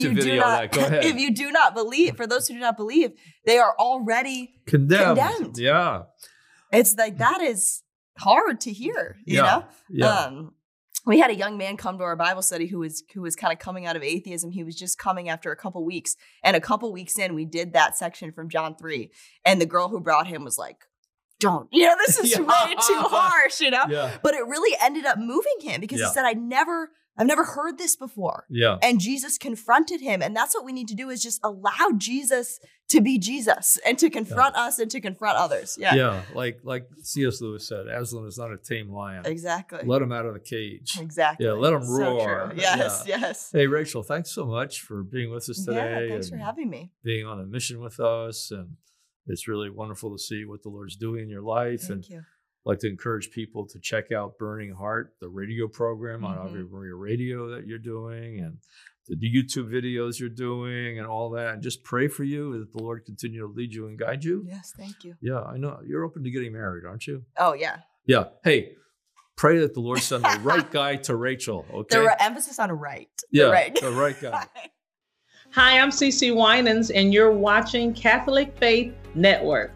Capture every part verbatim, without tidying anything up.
you do not, Go ahead. if you do not believe, for those who do not believe, they are already condemned. condemned. Yeah. It's like, that is hard to hear, you yeah. know? Yeah. Um, we had a young man come to our Bible study who was who was kind of coming out of atheism. He was just coming after a couple weeks. And a couple weeks in, we did that section from John three. And the girl who brought him was like, don't, you know, this is yeah. way too harsh, you know? Yeah. But it really ended up moving him because yeah. he said, I never, I've never heard this before. Yeah. And Jesus confronted him. And that's what we need to do, is just allow Jesus to be Jesus and to confront yeah. us and to confront others. Yeah. Yeah. Like, like C S Lewis said, Aslan is not a tame lion. Exactly. Let him out of the cage. Exactly. Yeah. Let him So roar. true. Yes. Yeah. Yes. Hey, Rachel, thanks so much for being with us today. Yeah. Thanks for having me. Being on a mission with us. And it's really wonderful to see what the Lord's doing in your life. Thank and you. I'd like to encourage people to check out Burning Heart, the radio program on Mm-hmm. Ave Maria Radio that you're doing, and the YouTube videos you're doing and all that. And just pray for you that the Lord continue to lead you and guide you. Yes, thank you. Yeah, I know. You're open to getting married, aren't you? Oh, yeah. Yeah. Hey, pray that the Lord send the right guy to Rachel, okay? The re- emphasis on right. Yeah, the right, the right guy. Hi, I'm Cece Winans, and you're watching Catholic Faith Network.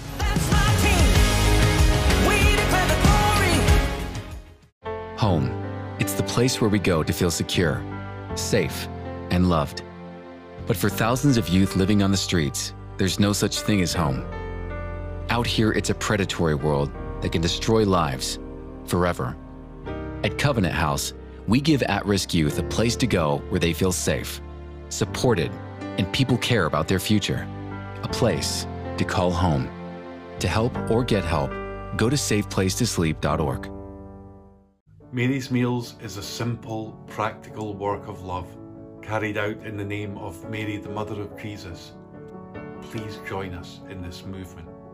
Home. It's the place where we go to feel secure, safe, and loved. But for thousands of youth living on the streets, there's no such thing as home. Out here, it's a predatory world that can destroy lives forever. At Covenant House, we give at-risk youth a place to go where they feel safe, supported, and people care about their future. A place to call home. To help or get help, go to safe place to sleep dot org. Mary's Meals is a simple, practical work of love carried out in the name of Mary, the Mother of Jesus. Please join us in this movement.